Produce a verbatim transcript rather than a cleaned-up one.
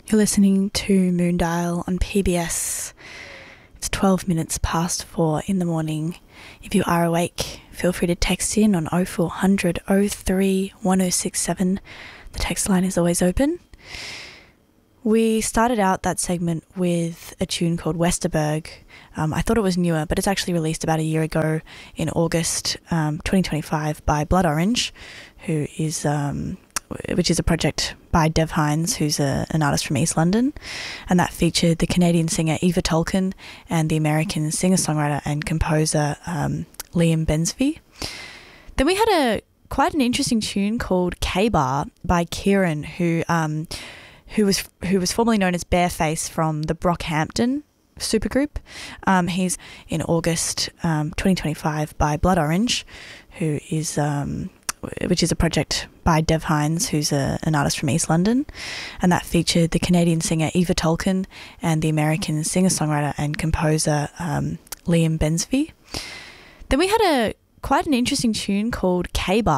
You're listening to Moondial on P B S. It's twelve minutes past four in the morning. If you are awake, feel free to text in on oh four hundred oh three one oh six seven. The text line is always open. We started out that segment with a tune called Westerberg. Um, I thought it was newer, but it's actually released about a year ago in August um, twenty twenty-five by Blood Orange, who is... Um, which is a project by Dev Hynes, who's a, an artist from East London, and that featured the Canadian singer Eva Tolkien and the American singer-songwriter and composer um, Liam Bensby. Then we had a quite an interesting tune called K-Bar by Kieran, who um, who was who was formerly known as Bareface from the Brockhampton supergroup. Um, he's in August um, twenty twenty-five by Blood Orange, who is... Um, which is a project by Dev Hynes, who's a, an artist from East London, and that featured the Canadian singer Eva Tolkien and the American singer-songwriter and composer um, Liam Bensby. Then we had a quite an interesting tune called K-Bar